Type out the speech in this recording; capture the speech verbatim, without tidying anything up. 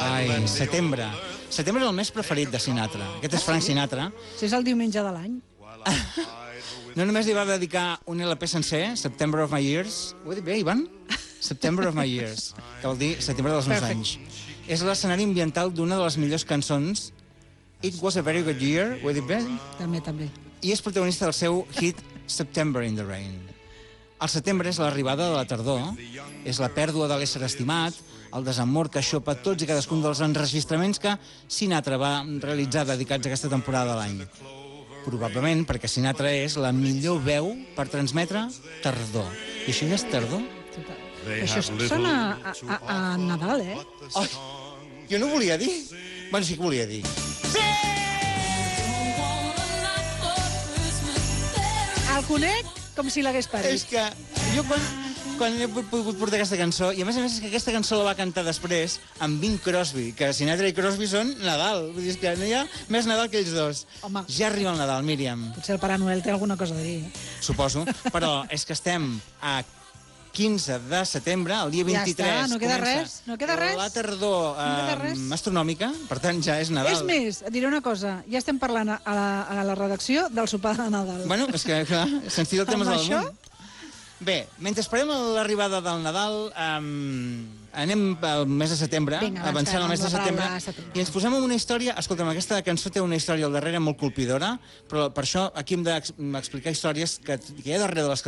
Ai, setembre. Setembre és el mes preferit de Sinatra. Aquest és Frank Sinatra. Si és el diumenge de l'any. No només li va dedicar un L P sencer, September of My Years. Ho he dit bé, Ivan? September of My Years, que vol dir setembre dels meus anys. És l'escenari ambiental d'una de les millors cançons, It Was a Very Good Year, ho he dit bé? També, també. I és protagonista del seu hit September in the Rain. El setembre és l'arribada de la tardor, és la pèrdua de l'ésser estimat, el desamor que xopa tots i cadascun dels enregistraments que Sinatra va realitzar dedicats a aquesta temporada de l'any. Probablement perquè Sinatra és la millor veu per transmetre tardor. I això ja és tardor? Total. Això sona a, a, a Nadal, eh? Ai, jo no volia dir. Bueno, sí que volia dir. Sí! El conec com si l'hagués parit. És que jo quan, quan he pogut portar aquesta cançó, i a més a més és que aquesta cançó la va cantar després amb Bing Crosby, que Sinatra i Crosby són Nadal. Vull dir, és que no hi ha més Nadal que ells dos. Home. Ja arriba el Nadal, Míriam. Potser el Pare Noel té alguna cosa a dir. Suposo, però és que estem a quinze de setembre, el dia vint-i-tres, ja està, no queda comença res, no queda res. la tardor no queda eh, res. astronòmica, per tant ja és Nadal. És més, et diré una cosa, ja estem parlant a la, a la redacció del sopar de Nadal. Bueno, és que, clar, se'ns tira el tema Amb del això? munt. Bé, mentre esperem l'arribada del Nadal, um, anem al mes de setembre, Vinga, avançant al mes de amb la setembre, paraula setembre. i ens posem en una història. Escolta'm, aquesta cançó té una història al darrere molt colpidora, però per això aquí hem d'explicar històries que, que hi ha darrere de les